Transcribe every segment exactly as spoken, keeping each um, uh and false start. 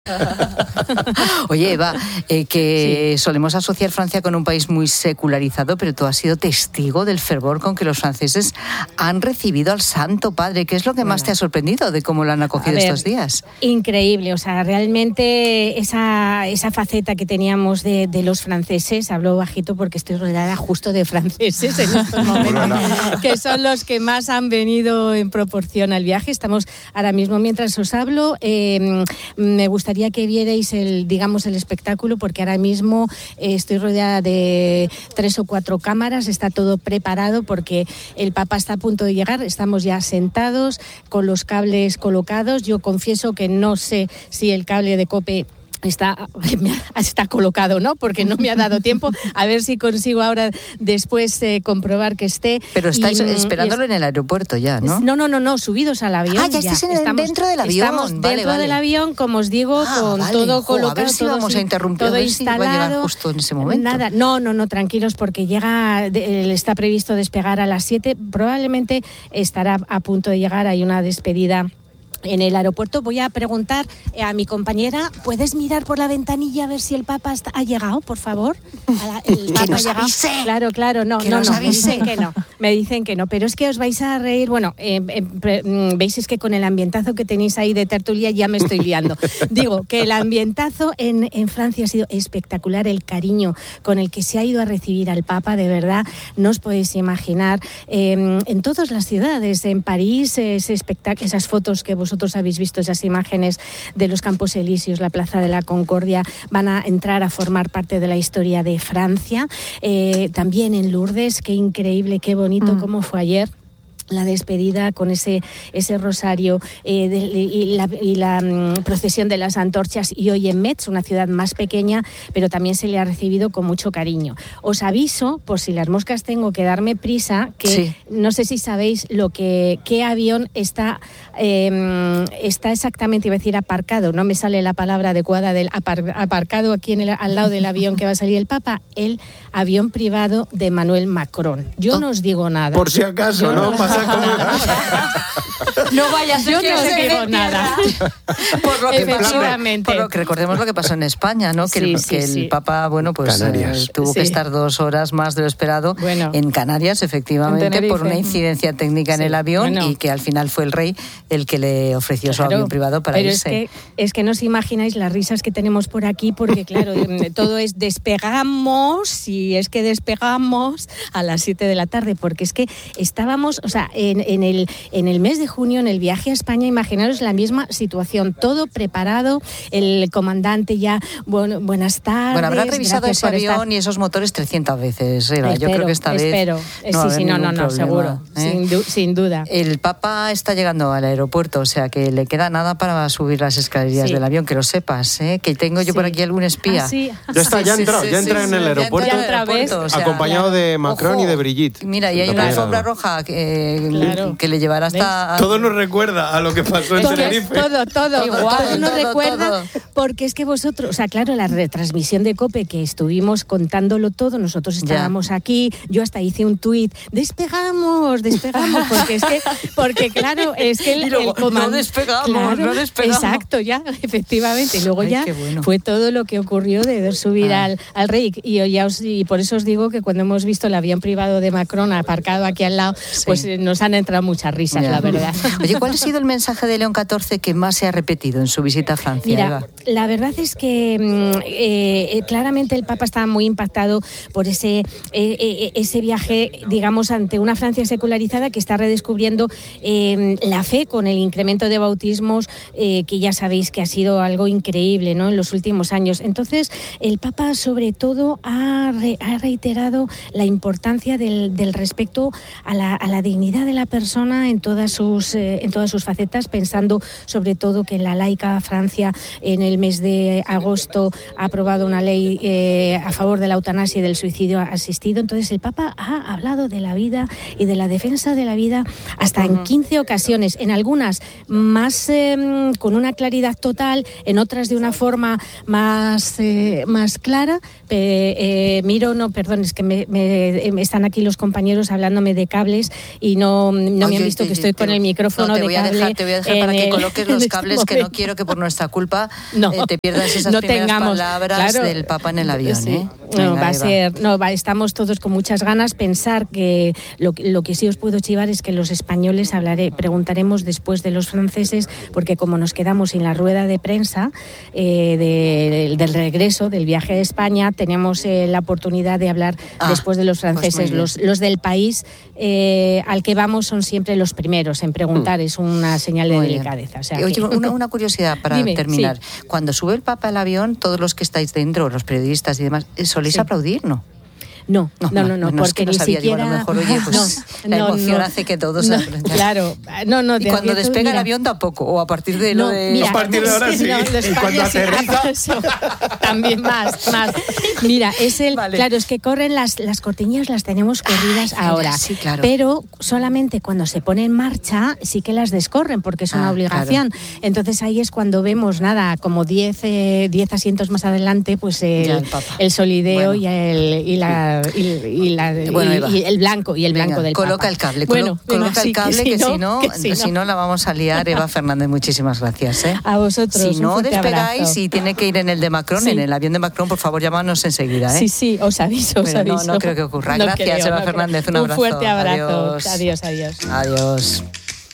Oye, Eva, eh, que Sí. solemos asociar Francia con un país muy secularizado, pero tú has sido testigo del fervor con que los franceses han recibido al Santo Padre. ¿Qué es lo que más Bueno. te ha sorprendido de cómo lo han acogido A ver, estos días? Increíble, o sea, realmente esa, esa faceta que teníamos de, de los franceses, hablo bajito porque estoy rodeada justo de franceses en estos momentos, que son los que más han venido en proporción al viaje. Estamos ahora mismo, mientras os hablo, eh, me gustaría que vierais el, digamos, el espectáculo, porque ahora mismo eh, estoy rodeada de tres o cuatro cámaras, está todo preparado porque el Papa está a punto de llegar, estamos ya sentados con los cables colocados. Yo confieso que no sé si el cable de COPE Está, está colocado, ¿no? Porque no me ha dado tiempo. A ver si consigo ahora después eh, comprobar que esté. Pero estáis y, esperándolo y es, en el aeropuerto ya, ¿no? No, no, no, no, subidos al avión. Ah, ya estáis en el, estamos, dentro del avión. Estamos vale, dentro vale. del avión, como os digo, ah, con vale. todo Jo, colocado. A ver si todo, vamos a interrumpir, todo a ver si va a llegar instalado. justo en ese momento. Nada, no, no, no, tranquilos, porque llega, de, está previsto despegar a las siete. Probablemente estará a punto de llegar. Hay una despedida en el aeropuerto. Voy a preguntar a mi compañera, ¿puedes mirar por la ventanilla a ver si el Papa está, ha llegado, por favor? La, el que Papa nos ha llegado. avise. Claro, claro, no, que no, nos no, avise. me dicen que no, me dicen que no, pero es que os vais a reír. Bueno, eh, eh, veis es que con el ambientazo que tenéis ahí de tertulia ya me estoy liando. Digo que el ambientazo en, en Francia ha sido espectacular, el cariño con el que se ha ido a recibir al Papa, de verdad, no os podéis imaginar. Eh, en todas las ciudades, en París, ese espectáculo, esas fotos que vosotros habéis visto, esas imágenes de los Campos Elíseos, la Plaza de la Concordia, van a entrar a formar parte de la historia de Francia. Eh, también en Lourdes, qué increíble, qué bonito, mm. cómo fue ayer la despedida con ese, ese rosario eh, de, y la, y la um, procesión de las antorchas, y hoy en Metz, una ciudad más pequeña, pero también se le ha recibido con mucho cariño. Os aviso, por si las moscas tengo que darme prisa, que sí. No sé si sabéis lo que qué avión está, eh, está exactamente, iba a decir aparcado, no me sale la palabra adecuada, del apar, aparcado aquí en el, al lado del avión que va a salir el Papa, el avión privado de Emmanuel Macron. Yo oh. no os digo nada. Por si acaso, Yo ¿no? no Pasa No vayas a Yo no os digo nada. Por lo que Efectivamente. Pasó, por lo que recordemos lo que pasó en España, ¿no? Que, sí, el, sí, que sí. el Papa, bueno, pues eh, tuvo sí. que estar dos horas más de lo esperado bueno, en Canarias, efectivamente, por una incidencia técnica sí. en el avión, bueno. y que al final fue el rey el que le ofreció claro, su avión privado para pero irse. Es que, es que no os imagináis las risas que tenemos por aquí, porque claro, todo es despegamos, y es que despegamos a las siete de la tarde, porque es que estábamos, o sea, en, en, el, en el mes de junio, en el viaje a España, imaginaros la misma situación, todo preparado, el comandante ya, bueno, buenas tardes. Bueno, habrán revisado ese avión estar... y esos motores trescientas veces, Eva. Espero, Yo creo que esta espero. vez no Sí, sí, no, no, no, problema, seguro, ¿eh? sin, du- sin duda. El Papa está llegando al aeropuerto, o sea que le queda nada para subir las escaleras sí. del avión, que lo sepas, ¿eh? Que tengo yo sí. por aquí algún espía. ¿Ah, sí? Ya está, ya sí, entra, sí, ya entra sí, en sí, el aeropuerto, ya otra vez, o sea, acompañado claro. de Macron Ojo, y de Brigitte. Mira, y hay una alfombra roja que, claro. que le llevará hasta... Todo nos recuerda a lo que pasó en todo, Tenerife. Todo, todo, Igual, todo nos todo, recuerda, todo. Porque es que vosotros, o sea, claro, la retransmisión de COPE que estuvimos contándolo todo, nosotros estábamos ya. aquí, yo hasta hice un tuit, despegamos, despegamos, porque es que, porque claro, es que el, y luego, el comando, no despegamos, claro, no despegamos. Exacto, ya, efectivamente, y luego Ay, ya bueno. fue todo lo que ocurrió de ver subir ah. al, al rey, y, ya os, y por eso os digo que cuando hemos visto el avión privado de Macron aparcado aquí al lado, sí. pues eh, nos han entrado muchas risas, ya. la verdad. Oye, ¿cuál ha sido el mensaje de León catorce que más se ha repetido en su visita a Francia? Mira, Eva? la verdad es que eh, claramente el Papa estaba muy impactado por ese, eh, eh, ese viaje, digamos, ante una Francia secularizada que está redescubriendo eh, la fe con el incremento de bautismos, eh, que ya sabéis que ha sido algo increíble, ¿no?, en los últimos años. Entonces, el Papa sobre todo ha, re, ha reiterado la importancia del, del respeto a la, a la dignidad de la persona en todas sus, eh, en todas sus facetas, pensando sobre todo que la laica Francia en el mes de agosto ha aprobado una ley eh, a favor de la eutanasia y del suicidio asistido. Entonces el Papa ha hablado de la vida y de la defensa de la vida hasta uh-huh. en quince ocasiones, en algunas más eh, con una claridad total, en otras de una forma más, eh, más clara. Eh, eh, miro, no, perdón, es que me, me, me están aquí los compañeros hablándome de cables y no no, no Oye, me han visto te, que estoy te, con el micrófono no, te de voy a cable. dejar, te voy a dejar para que el, coloques los cables, este que no quiero que por nuestra culpa no, eh, te pierdas esas no primeras tengamos, palabras claro, del Papa en el avión. sí. ¿eh? No, Venga, va a Eva. ser, no, va, estamos todos con muchas ganas. Pensar que lo, lo que sí os puedo chivar es que los españoles hablaré, preguntaremos después de los franceses, porque como nos quedamos sin la rueda de prensa eh, de, del regreso, del viaje a España, tenemos eh, la oportunidad de hablar ah, después de los franceses. Pues los, los del país eh, al que vamos son siempre los primeros en preguntar, mm. es una señal de Muy delicadeza. O sea, Oye, que... una, una curiosidad para Dime, terminar. Sí. Cuando sube el Papa al avión, todos los que estáis dentro, los periodistas y demás, ¿soléis sí. aplaudir, no? No, no, no, no, no bueno, porque es que no ni sabía, siquiera... digo, a lo mejor, oye, pues no, la no, emoción no, hace que todos... No, claro, no, no. Y cuando despega mira, el avión tampoco, o a partir de lo no, de... Mira, a partir de ahora sí, no, y cuando aterriza... También más, más. Mira, es el... Vale. Claro, es que corren las, las cortinillas, las tenemos corridas Ay, ahora, sí, claro. pero solamente cuando se pone en marcha sí que las descorren, porque es una ah, obligación. Claro. Entonces ahí es cuando vemos, nada, como diez eh, asientos más adelante, pues el, el, el solideo bueno. y, el, y la... Y, y la Bueno, Eva, y el blanco y el blanco venga, del coloca Papa. el cable, bueno, colo, venga, coloca sí, el cable, que, que, si, no, que si, si no la vamos a liar. Eva Fernández, muchísimas gracias. ¿eh? A vosotros. Si no despegáis abrazo. y tiene que ir en el de Macron, sí. en el avión de Macron, por favor, llámanos enseguida. ¿eh? Sí, sí, os aviso, os Pero aviso. No, no creo que ocurra. No Gracias, creo, Eva no Fernández, creo. un abrazo. Un fuerte abrazo. Adiós, adiós. Adiós. Adiós.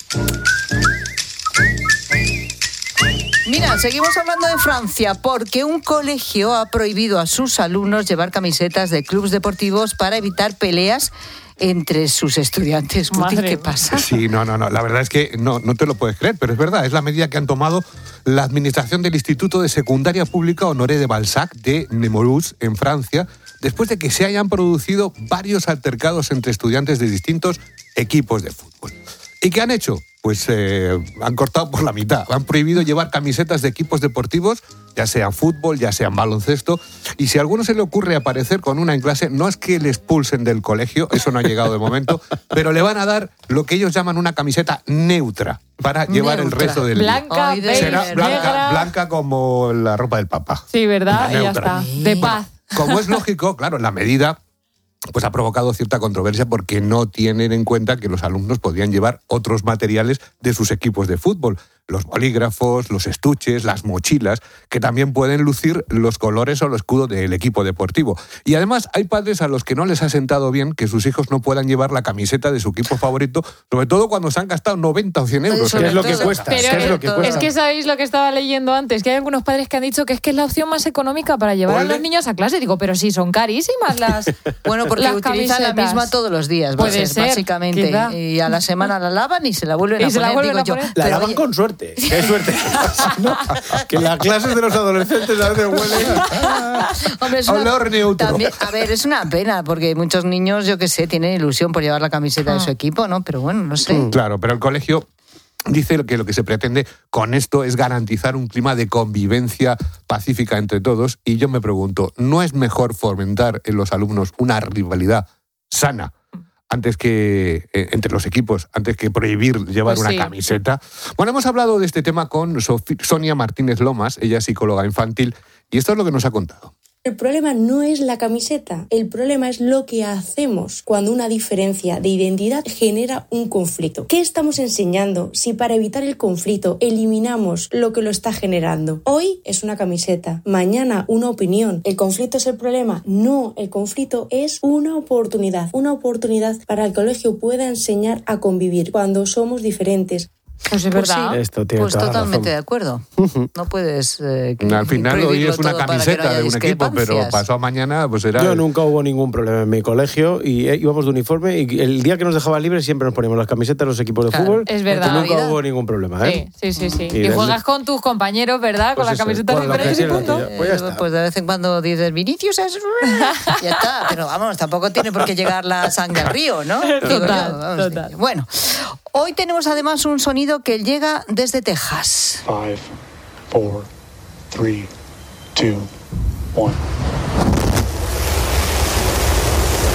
Mira, seguimos hablando de Francia porque un colegio ha prohibido a sus alumnos llevar camisetas de clubes deportivos para evitar peleas entre sus estudiantes. Guti, ¿qué pasa? Sí, no, no, no. La verdad es que no, no te lo puedes creer, pero es verdad. Es la medida que han tomado la administración del Instituto de Secundaria Pública Honoré de Balzac de Nemours, en Francia, después de que se hayan producido varios altercados entre estudiantes de distintos equipos de fútbol. ¿Y qué han hecho? Pues eh, han cortado por la mitad. Han prohibido llevar camisetas de equipos deportivos, ya sean fútbol, ya sean baloncesto. Y si a alguno se le ocurre aparecer con una en clase, no es que le expulsen del colegio, eso no ha llegado de momento, pero le van a dar lo que ellos llaman una camiseta neutra para llevar neutra. El resto del día. Blanca, beige, será blanca, negra. blanca como la ropa del Papa. Sí, ¿verdad? Y ya está. De paz. Como es lógico, claro, la medida pues ha provocado cierta controversia porque no tienen en cuenta que los alumnos podían llevar otros materiales de sus equipos de fútbol. Los bolígrafos, los estuches, las mochilas, que también pueden lucir los colores o el escudo del equipo deportivo. Y además hay padres a los que no les ha sentado bien que sus hijos no puedan llevar la camiseta de su equipo favorito, sobre todo cuando se han gastado noventa o cien euros. ¿Qué es lo que cuesta? Pero ¿Qué es lo que cuesta? Es que sabéis lo que estaba leyendo antes, que hay algunos padres que han dicho que es que es la opción más económica para llevar ¿Vale? a los niños a clase. Digo, pero sí, son carísimas las Bueno, porque las utilizan camisetas. La misma todos los días, Puede ser, ser, básicamente. quizá. Y a la semana la lavan y se la vuelven y a se poner, la vuelven digo a yo. poner. La Pero, lavan oye, con suerte. Qué suerte. ¿No? Que las clases de los adolescentes a veces huelen. Hombre, es una, neutro. También, a ver, es una pena, porque muchos niños, yo qué sé, tienen ilusión por llevar la camiseta ah. de su equipo, ¿no? Pero bueno, no sé. Mm, claro, pero el colegio dice que lo que se pretende con esto es garantizar un clima de convivencia pacífica entre todos. Y yo me pregunto, ¿no es mejor fomentar en los alumnos una rivalidad sana antes que eh, entre los equipos, antes que prohibir llevar pues una sí. camiseta? Bueno, hemos hablado de este tema con Sofi- Sonia Martínez Lomas, ella es psicóloga infantil, y esto es lo que nos ha contado. El problema no es la camiseta, el problema es lo que hacemos cuando una diferencia de identidad genera un conflicto. ¿Qué estamos enseñando si para evitar el conflicto eliminamos lo que lo está generando? Hoy es una camiseta, mañana una opinión. ¿El conflicto es el problema? No, el conflicto es una oportunidad, una oportunidad para que el colegio pueda enseñar a convivir cuando somos diferentes. Pues es verdad. Pues, sí. Esto tiene pues toda totalmente razón. de acuerdo. No puedes. Eh, Al final hoy es una camiseta no de un equipo, pero pasado mañana pues será. Yo nunca hubo ningún problema en mi colegio y eh, íbamos de uniforme y el día que nos dejaban libres siempre nos poníamos las camisetas de los equipos de claro, fútbol. Es verdad. Y nunca hubo ningún problema, ¿eh? Sí, sí, sí. sí. Y, y juegas con tus compañeros, ¿verdad? Pues con eso, la camiseta con diferente y punto. Eh, pues, ya pues de vez en cuando dices Vinicius es. Ya está. Pero vamos, tampoco tiene por qué llegar la sangre al río, ¿no? Total, yo, vamos, total. Bueno, hoy tenemos además un sonido que llega desde Texas. Five, four, three, two, one.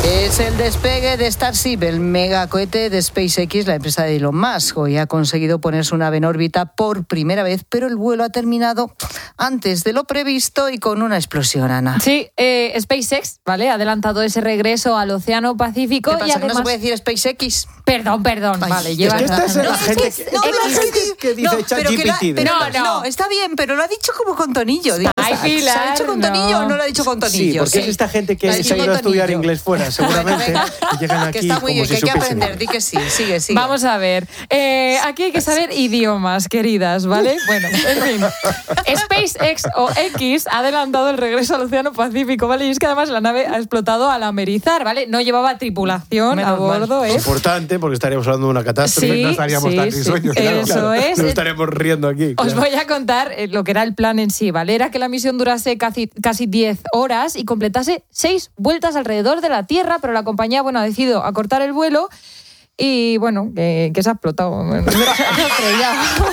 Es el despegue de Starship, el megacohete de SpaceX, la empresa de Elon Musk. Hoy ha conseguido poner su nave en órbita por primera vez, pero el vuelo ha terminado antes de lo previsto y con una explosión, Ana. Sí, eh, SpaceX, ¿vale? Ha adelantado ese regreso al Océano Pacífico. ¿Qué pasa, y además... que no se puede decir SpaceX? Perdón, perdón, Ay, vale. Es Lleva que esta es la gente que, No, pero la es que gente di- que dice no, pero que la- ChatGPT. pero No, no, no. está bien, pero lo ha dicho como con tonillo. Digo, Ay, ¿se Pilar, ha dicho con no. tonillo o no lo ha dicho con tonillo? Sí, porque es esta gente que Lo ha se dicho ha ido con a estudiar tonillo. inglés fuera, seguramente, Venga, y llegan aquí que está muy como bien, si que hay que supiesen. aprender. Di que sí, sigue, sigue. Vamos a ver. Eh, aquí hay que saber idiomas, queridas, ¿vale? Bueno, en fin. SpaceX o X ha adelantado el regreso al Océano Pacífico, ¿vale? Y es que además la nave ha explotado al amerizar, ¿vale? No llevaba tripulación Menos a bordo, ¿eh? Importante, porque estaríamos hablando de una catástrofe. Sí, no estaríamos sí, tan sí. risueños, claro. Eso Claro, es. Nos estaremos riendo aquí. Os claro. voy a contar eh, lo que era el plan en sí, ¿vale? Era que la misión durase casi, casi diez horas y completase seis vueltas alrededor de la Tierra, pero la compañía, bueno, ha decidido acortar el vuelo y, bueno, que, que se ha explotado. Se ha estrellado.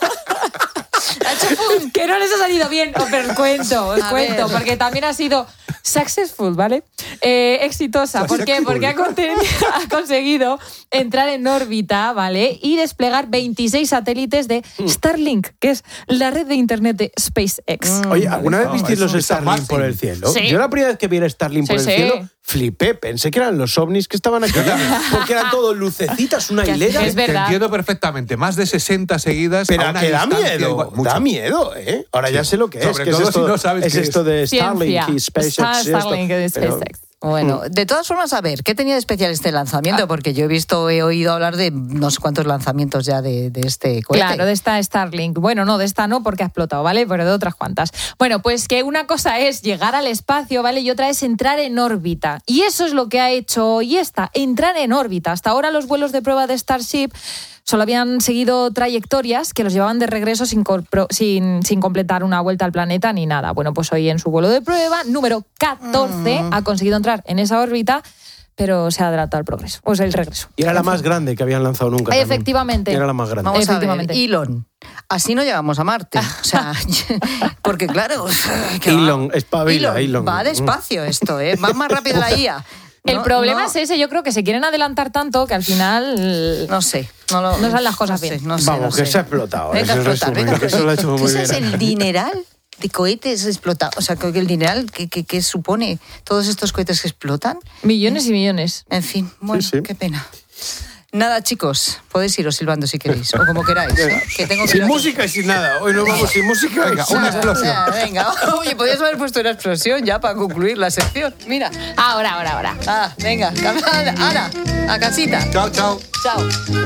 Que no les ha salido bien, os pero os cuento, os A cuento, ver. porque también ha sido successful, ¿vale? Eh, exitosa. ¿Por qué? Porque ha, conten- ha conseguido entrar en órbita, ¿vale? Y desplegar veintiséis satélites de Starlink, que es la red de internet de SpaceX. Oye, ¿alguna vez No, visteis es los un Starlink Starlink. por el cielo? Sí. Yo la primera vez que vi el Starlink por Sí, el sí. cielo, flipé. Pensé que eran los ovnis que estaban aquí. Porque eran todo lucecitas, una Que hilera. es Te verdad. entiendo perfectamente. Más de sesenta seguidas. Pero a una que da distancia miedo, igual- mucho. da miedo, ¿eh? Ahora ya sé lo que es. Sobre que es todo esto, si no sabes es qué esto es. de Starlink Ciencia. y SpaceX. Star- y esto. Starlink y Pero- SpaceX. Bueno, de todas formas, a ver, ¿qué tenía de especial este lanzamiento? Porque yo he visto, he oído hablar de no sé cuántos lanzamientos ya de, de este cohete. Claro, de esta Starlink. Bueno, no, de esta no porque ha explotado, ¿vale? Pero de otras cuantas. Bueno, pues que una cosa es llegar al espacio, ¿vale? Y otra es entrar en órbita. Y eso es lo que ha hecho hoy esta, entrar en órbita. Hasta ahora los vuelos de prueba de Starship solo habían seguido trayectorias que los llevaban de regreso sin, corpro- sin, sin completar una vuelta al planeta ni nada. Bueno, pues hoy en su vuelo de prueba, número catorce, ha conseguido entrar en esa órbita, pero se ha adelantado el progreso, o sea, el regreso. Y era la más grande que habían lanzado nunca. también. Efectivamente. Era la más grande. Vamos a ver, Efectivamente. Elon. Así no llegamos a Marte. O sea, porque claro... que va. Elon, espabila, Elon. Va despacio esto, ¿eh? Va más rápido la I A. El No, problema no, es ese, yo creo que se quieren adelantar tanto que al final... No sé. No, lo- No salen las cosas no sé, bien. no sé, Vamos, no que sé. se ha explotado. Venga a ese explotar, resumen, venga a que eso lo ha hecho explotar. muy ¿Qué es bien. el dineral de cohetes explotados? O sea, que el dineral que, que, que supone todos estos cohetes que explotan. Millones y millones. En fin, bueno, sí. qué pena. Nada, chicos, podéis iros silbando si queréis, o como queráis. ¿eh? Que tengo que Sin ir aquí. música y sin nada. Hoy nos vamos sin música. Venga, y sin una nada. explosión. Ya, venga, oye, podías haber puesto una explosión ya para concluir la sección. Mira. Ahora, ahora, ahora. Ah, venga, Ana, Ana, a casita. Chao, chao. Chao.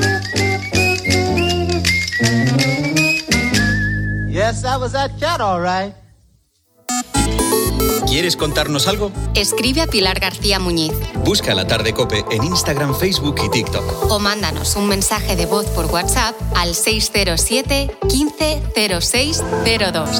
Yes, I was that cat, all right. ¿Quieres contarnos algo? Escribe a Pilar García Muñiz Busca La Tarde COPE en Instagram, Facebook y TikTok. o mándanos un mensaje de voz por WhatsApp al seis cero siete, quince, cero seis cero dos.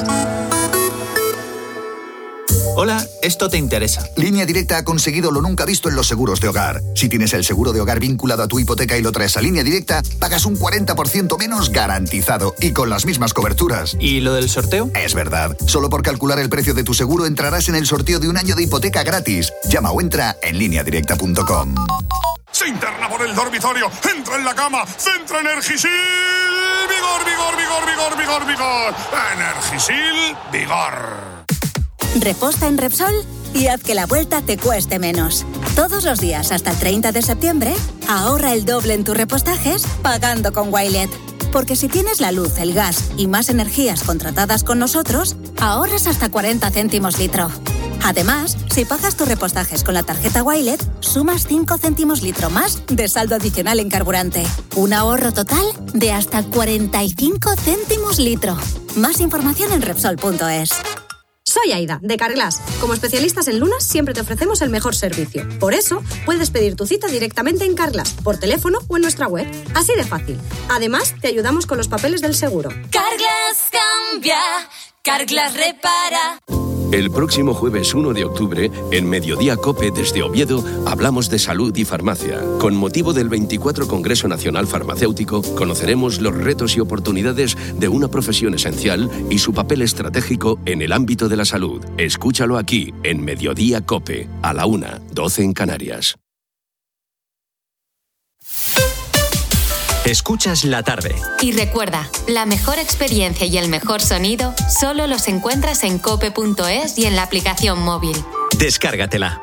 Hola, esto te interesa. Línea Directa ha conseguido lo nunca visto en los seguros de hogar. Si tienes el seguro de hogar vinculado a tu hipoteca y lo traes a Línea Directa, pagas un cuarenta por ciento menos garantizado y con las mismas coberturas. ¿Y lo del sorteo? Es verdad. Solo por calcular el precio de tu seguro entrarás en el sorteo de un año de hipoteca gratis. Llama o entra en línea directa punto com. Se interna por el dormitorio, entra en la cama, centra Energisil. Vigor, vigor, vigor, vigor, vigor, vigor. Energisil, vigor. Reposta en Repsol y haz que la vuelta te cueste menos. Todos los días hasta el treinta de septiembre, ahorra el doble en tus repostajes pagando con Wilet. Porque si tienes la luz, el gas y más energías contratadas con nosotros, ahorras hasta cuarenta céntimos litro. Además, si pagas tus repostajes con la tarjeta Wilet, sumas cinco céntimos litro más de saldo adicional en carburante. Un ahorro total de hasta cuarenta y cinco céntimos litro. Más información en Repsol punto es. Soy Aida, de Carglass. Como especialistas en lunas, siempre te ofrecemos el mejor servicio. Por eso, puedes pedir tu cita directamente en Carglass, por teléfono o en nuestra web. Así de fácil. Además, te ayudamos con los papeles del seguro. Carglass cambia, Carglass repara. El próximo jueves uno de octubre, en Mediodía COPE desde Oviedo, hablamos de salud y farmacia. Con motivo del veinticuatro Congreso Nacional Farmacéutico, conoceremos los retos y oportunidades de una profesión esencial y su papel estratégico en el ámbito de la salud. Escúchalo aquí, en Mediodía COPE, a la una, doce en Canarias. Escuchas la tarde. Y recuerda, la mejor experiencia y el mejor sonido solo los encuentras en cope punto es y en la aplicación móvil. Descárgatela.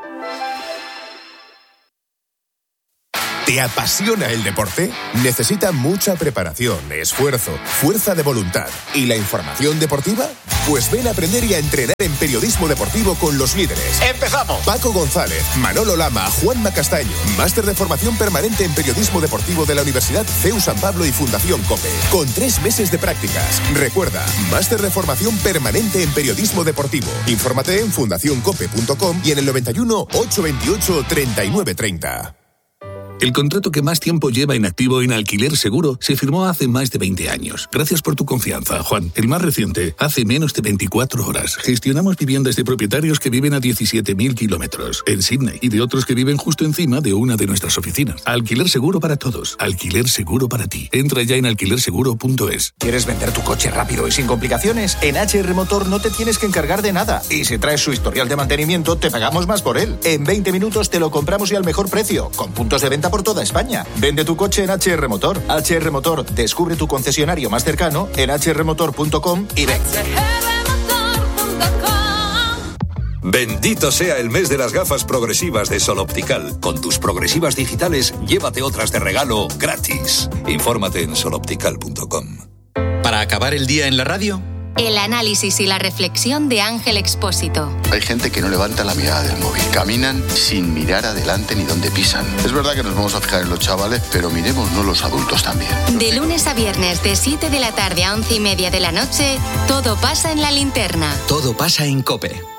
¿Te apasiona el deporte? Necesita mucha preparación, esfuerzo, fuerza de voluntad y la información deportiva. Pues ven a aprender y a entrenar en periodismo deportivo con los líderes. ¡Empezamos! Paco González, Manolo Lama, Juanma Castaño. Máster de formación permanente en periodismo deportivo de la Universidad C E U San Pablo y Fundación COPE. Con tres meses de prácticas. Recuerda, máster de formación permanente en periodismo deportivo. Infórmate en fundación cope punto com y en el noventa y uno, ochocientos veintiocho, treinta y nueve treinta. El contrato que más tiempo lleva inactivo en Alquiler Seguro se firmó hace más de veinte años. Gracias por tu confianza, Juan. El más reciente, hace menos de veinticuatro horas. Gestionamos viviendas de propietarios que viven a diecisiete mil kilómetros en Sydney y de otros que viven justo encima de una de nuestras oficinas. Alquiler Seguro para todos. Alquiler Seguro para ti. Entra ya en alquiler seguro punto es. ¿Quieres vender tu coche rápido y sin complicaciones? En H R Motor no te tienes que encargar de nada. Y si traes su historial de mantenimiento, te pagamos más por él. En veinte minutos te lo compramos y al mejor precio, con puntos de venta por toda España. Vende tu coche en H R Motor. H R Motor, descubre tu concesionario más cercano en hache erre motor punto com y ven. Bendito sea el mes de las gafas progresivas de Sol Optical. Con tus progresivas digitales, llévate otras de regalo gratis. Infórmate en sol optical punto com. Para acabar el día en la radio, El análisis y la reflexión de Ángel Expósito. Hay gente que no levanta la mirada del móvil. Caminan sin mirar adelante ni dónde pisan. Es verdad que nos vamos a fijar en los chavales, pero miremos los adultos también. De lunes a viernes, de siete de la tarde a once y media de la noche, todo pasa en La Linterna. todo pasa en COPE.